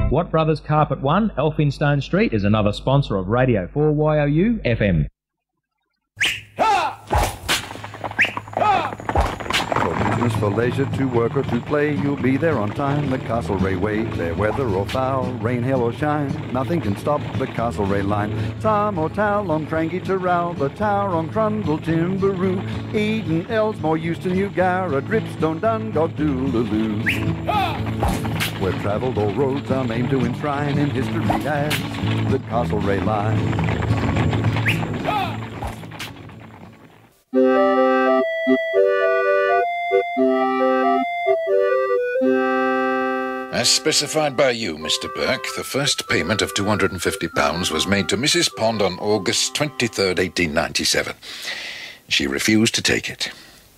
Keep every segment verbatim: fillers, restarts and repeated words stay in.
Watt Brothers Carpet one, Elphinstone Street, is another sponsor of Radio four Y O U F M. For leisure, to work or to play, you'll be there on time. The Castlereagh Way, fair weather or foul, rain, hail or shine, nothing can stop the Castlereagh line. Tom or Tal on Cranky Terrell, the Tower on Trundle, Timberoo, Eden, Elsmore, Euston, Ugara, Dripstone, Dundalk, Doolaloo. Where travelled all roads are named to enshrine in history as the Castlereagh line. As specified by you, Mister Burke, the first payment of two hundred fifty pounds was made to Missus Pond on August twenty-third, eighteen ninety-seven. She refused to take it.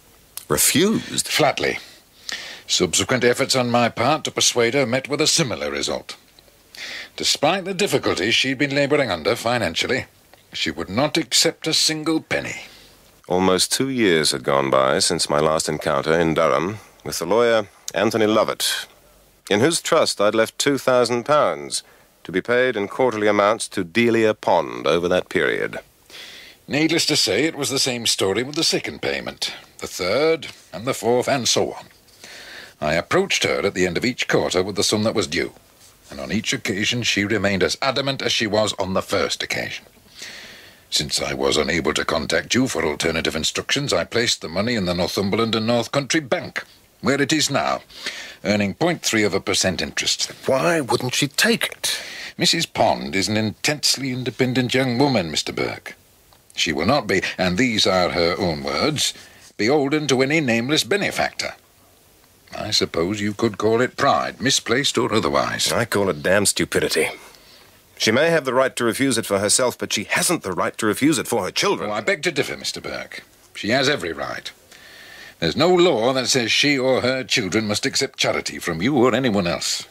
Refused? Flatly. Subsequent efforts on my part to persuade her met with a similar result. Despite the difficulties she'd been labouring under financially, she would not accept a single penny. Almost two years had gone by since my last encounter in Durham with the lawyer Anthony Lovett, in whose trust I'd left two thousand pounds to be paid in quarterly amounts to Delia Pond over that period. Needless to say, it was the same story with the second payment, the third, and the fourth, and so on. I approached her at the end of each quarter with the sum that was due, and on each occasion she remained as adamant as she was on the first occasion. Since I was unable to contact you for alternative instructions, I placed the money in the Northumberland and North Country Bank, where it is now, earning point three of a percent interest. Why wouldn't she take it? Missus Pond is an intensely independent young woman, Mister Burke. She will not be, and these are her own words, beholden to any nameless benefactor. I suppose you could call it pride, misplaced or otherwise. I call it damn stupidity. She may have the right to refuse it for herself, but she hasn't the right to refuse it for her children. Oh, I beg to differ, Mister Burke. She has every right. There's no law that says she or her children must accept charity from you or anyone else.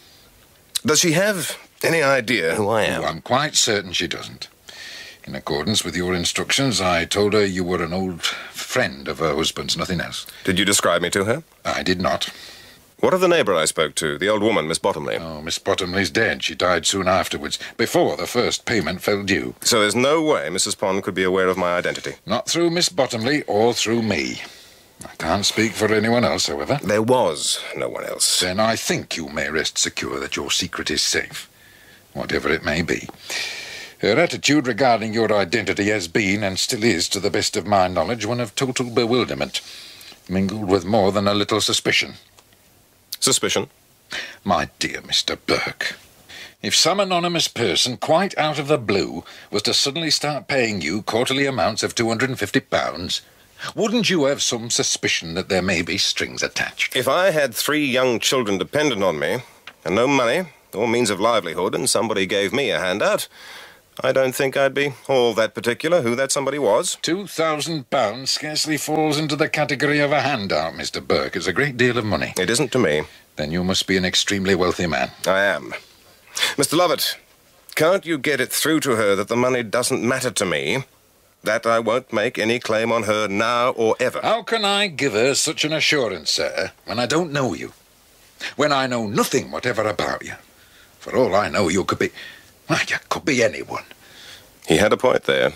Does she have any idea who I am? Oh, I'm quite certain she doesn't. In accordance with your instructions, I told her you were an old friend of her husband's, nothing else. Did you describe me to her? I did not. What of the neighbour I spoke to, the old woman, Miss Bottomley? Oh, Miss Bottomley's dead. She died soon afterwards, before the first payment fell due. So there's no way Missus Pond could be aware of my identity? Not through Miss Bottomley or through me. I can't speak for anyone else, however. There was no one else. Then I think you may rest secure that your secret is safe, whatever it may be. Her attitude regarding your identity has been, and still is, to the best of my knowledge, one of total bewilderment, mingled with more than a little suspicion. Suspicion? My dear Mister Burke, if some anonymous person, quite out of the blue, was to suddenly start paying you quarterly amounts of two hundred fifty pounds, wouldn't you have some suspicion that there may be strings attached? If I had three young children dependent on me, and no money or means of livelihood, and somebody gave me a handout, I don't think I'd be all that particular who that somebody was. Two thousand pounds scarcely falls into the category of a handout, Mister Burke. It's a great deal of money. It isn't to me. Then you must be an extremely wealthy man. I am. Mister Lovett, can't you get it through to her that the money doesn't matter to me? That I won't make any claim on her now or ever? How can I give her such an assurance, sir, when I don't know you? When I know nothing whatever about you? For all I know, you could be... Well, you could be anyone. He had a point there.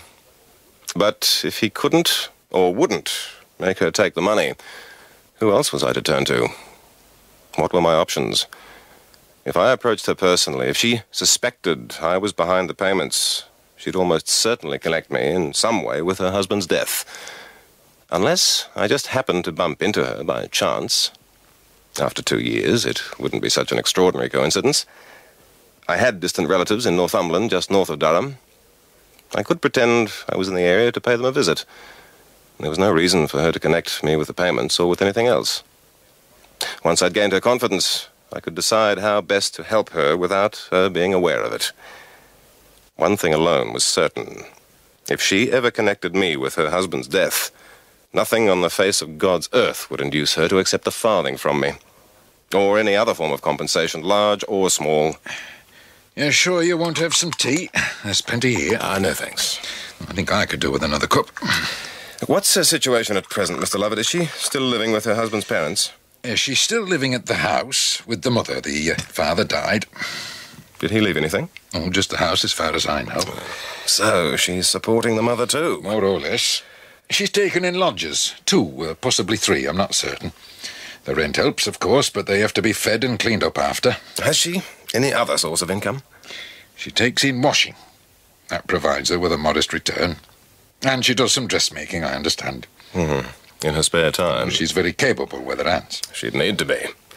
But if he couldn't, or wouldn't, make her take the money, who else was I to turn to? What were my options? If I approached her personally, if she suspected I was behind the payments, she'd almost certainly connect me in some way with her husband's death. Unless I just happened to bump into her by chance. After two years, it wouldn't be such an extraordinary coincidence. I had distant relatives in Northumberland, just north of Durham. I could pretend I was in the area to pay them a visit. There was no reason for her to connect me with the payments or with anything else. Once I'd gained her confidence, I could decide how best to help her without her being aware of it. One thing alone was certain. If she ever connected me with her husband's death, nothing on the face of God's earth would induce her to accept a farthing from me. Or any other form of compensation, large or small. You're sure you won't have some tea? There's plenty here. Ah, no thanks. I think I could do with another cup. What's her situation at present, Mister Lovett? Is she still living with her husband's parents? Uh, she's still living at the house with the mother. The uh, father died. Did he leave anything? Oh, just the house as far as I know. So, she's supporting the mother too? More or less. She's taken in lodgers. Two, uh, possibly three, I'm not certain. The rent helps, of course, but they have to be fed and cleaned up after. Has she any other source of income? She takes in washing. That provides her with a modest return. And she does some dressmaking, I understand. Mm-hmm. In her spare time? She's very capable with her hands. She'd need to be.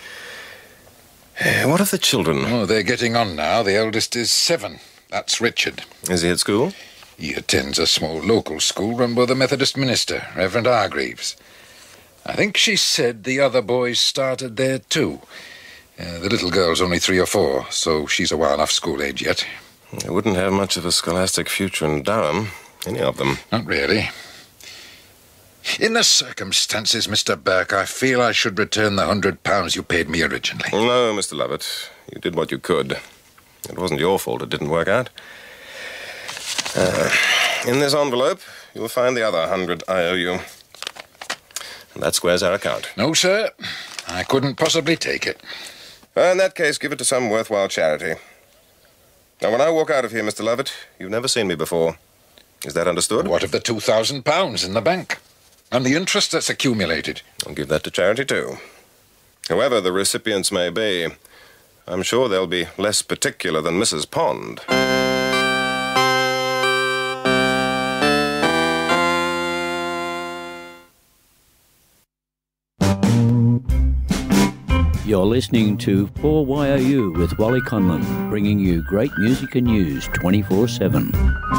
What of the children? Oh, they're getting on now. The eldest is seven. That's Richard. Is he at school? He attends a small local school run by the Methodist minister, Reverend Hargreaves. I think she said the other boys started there too. Uh, the little girl's only three or four, so she's a while off school age yet. They wouldn't have much of a scholastic future in Durham, any of them. Not really. In the circumstances, Mister Burke, I feel I should return the hundred pounds you paid me originally. No, Mister Lovett. You did what you could. It wasn't your fault it didn't work out. Uh, in this envelope, you'll find the other hundred I owe you. And that squares our account. No, sir. I couldn't possibly take it. Uh, in that case, give it to some worthwhile charity. Now, when I walk out of here, Mister Lovett, you've never seen me before. Is that understood? What of the two thousand pounds in the bank? And the interest that's accumulated? I'll give that to charity, too. However the recipients may be, I'm sure they'll be less particular than Missus Pond. You're listening to four Y O U with Wally Conlon, bringing you great music and news twenty-four seven.